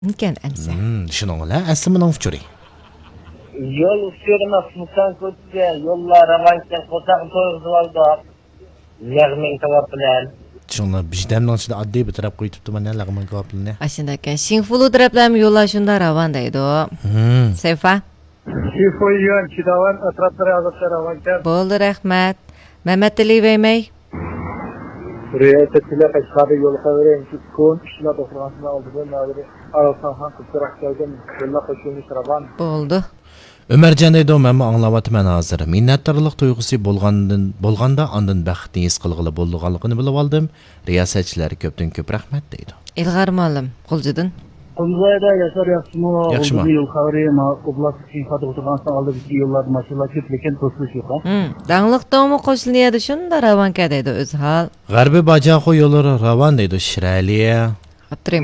Mümkün emse. Şunun la asımının uçuri. Yol uçuyorum Sultan Kötü'ye, yollar avanken kotak toyuzu oldu. Lağmen kavap bilen. Şunla bijdemden içinde adli bir taraf koyup tuttum ne lağman kaplı ne. Aşındaki Şingfulu taraflam yola şunda ravandaydı o. Sefa. Şifoy yön çidavan atrapları azaplar avanken. Boldu rahmet. Mehmet Ali Beymey. Buraya tepkiler eşkabı yolu kavereyim ki kon işine dokulansına aldığım nabiri aralsan han kutsarak geldim. Yolla koşulmuş ravan. Boldu. Ömercan deydi o məmə anlavatman hazır. Minnətdarlıq duyğusu bolğanda andın bəxtini his qılğılı bolduğanlığını bilib aldım. Riyasetçiləri köpdən köp rəhmət deydi. İlğar malım. Qulcudun. Kuzayda yaşar yaxşımı Yaxşıma. oldu yol kavereyim. Oblast için fatı kutukansına aldı bir yollar maşallah köpleken tosluş yok ha. Dağlıq doğumu qoşulniyadi şunda ravanka deydi öz hal. Qərbi bacaxı yolları ravan deydi Şirəliyə. Hatırım.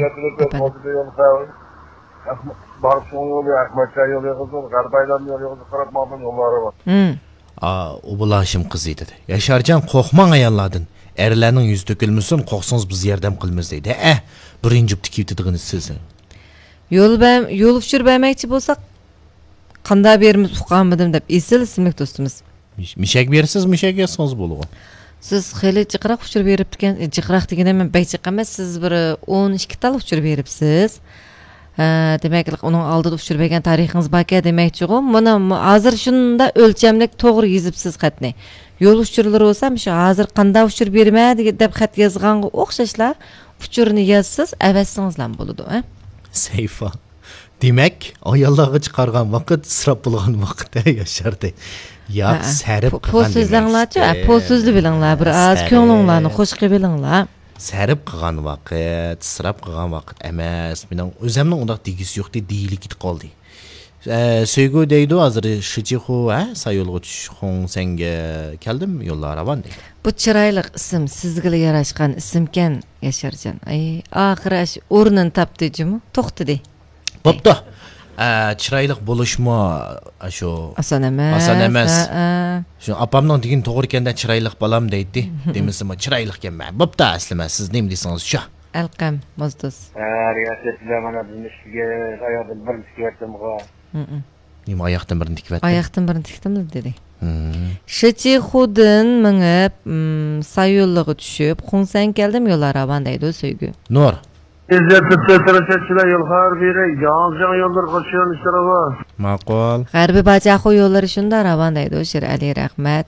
Barışın yolu, Ahmetçay yolu yazılır, Garbaylan yolu yazılır, Kırıkmağın yolları var. O bulaşım kızı dedi. Yaşarcan qoxman ayarladın. Erlərinin yüz tökülmüsün, qoxsınız biz yerdəm qılmız deydi. Birinci tikib dediğiniz sizin. Yol uçur bəməkçi bolsaq, qanda berimiz uqanmadım deb esil ismlik dostumuz. Mişək bersiz, mişək yazsınız boluğu. Siz xeyli jiqraq uçur berib diken, jiqraq degende men bəy jiqamas, siz bir 12 tal uçur beribsiz. Demek onun aldığı uçur bergen tarixiniz baka demekçi o. Buna hazır şunda ölçemlik toğru yazıpsız xatni. Yol uçurları olsa şu hazır qanda uçur bermedi deb xat yazğan oxşaşlar uçurunu yazsız əvəsinizlə boludu, ha? Seyfa. Demek ayallağı çıkargan vakit sırap bulgan vakitte yaşardı. Ya sərib qıған pol sözlənglər, pol sözlü bilinglər, bir az köңlüңlərni xoş qıbilinglər. Sərib qıған vakit, sırap qıған vakit emas. Benim özümün ondaq digisi yoxdu, deyilik git qaldı. Söygü deydi hazır şıcıqı, sayolğu düşxün senge keldim yollara van deydi. Bu çıraylık isim sizgili yaraşqan isimken Yaşarcan. Ay, ahırı ornun tapdı cümü, toxtu dey. Bopda. Çıraylık buluşma şu Asan emas. Asan emas. Şu apamdan digin toğırkenden çıraylık balam deydi. Demişim çıraylık ken ben. Bopda aslında siz neyim deysiniz şu. Elqam, mozduz. Riyasetçiler bana bilmiştige ayağın bir tükverdim ğa. Neyim ayaqdan birini dikip ettim. Ayaqdan birini tikdim dedi. Şıçı xudun mınıp sayolluğu düşüp, xunsan geldim yollara van deydi o söygü. Nur. Riyasetçiler yollar biri, yalnızca yollar koşuyor işte var. Maqul. G'arbiy bajaxu yolları şunda ravan deydi o Şir Ali rahmat.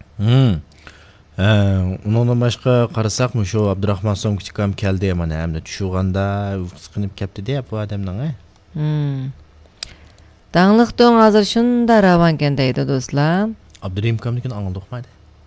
Ondan başqa qarasaqmı şu Abdurrahman Som küçükam keldi mana hamda tushuganda sıqınıp kepti de bu adamdan Dağlıq doğun hazır şunda ravan ken deydi dostlar. Abdurrahim kamnikin anıldıqmaydı.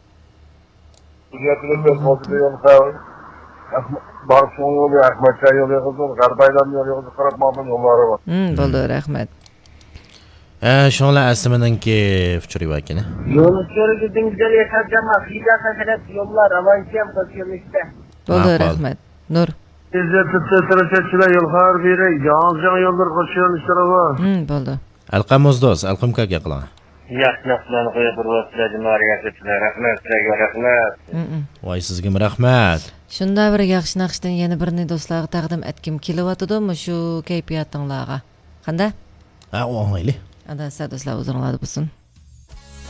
Riyasetçiler yollar Barışın yolu, Ahmetçay yolu yazılır, Garbaylan yolu yazılır, Kırıkmağın yolları var. Boldu rahmat. Şonla asımınınki fıçırı vakini. Yol uçuyor gidin güzel yaşarcama. Fida kaçırıp yollar avanken koşuyor işte. Boldu rahmat. Nur. Riyasetçiler yollar biri, yalnızca yollar koşuyor işte var. Boldu. Alqam ozdoz, alqam kak yaqılan. Yaxşıqlarını qoyup ruhsuzladım riyasetçiler. Rahmet, sizlerge rahmet. Vay sizgim rahmat. Şunda bir yaxşı naqshdan yana birini dostlarga taqdim etkim kelyaptidimi shu kayfiyatinglarga. Qanda? O anlaylı. Ada dostlar o'zinglarga bo'lsin.